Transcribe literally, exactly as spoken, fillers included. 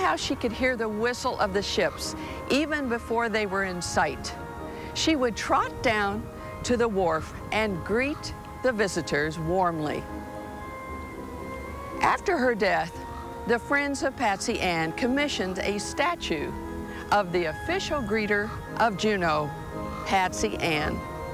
how she could hear the whistle of the ships even before they were in sight. She would trot down to the wharf and greet the visitors warmly. After her death, the Friends of Patsy Ann commissioned a statue of the official greeter of Juneau, Patsy Ann.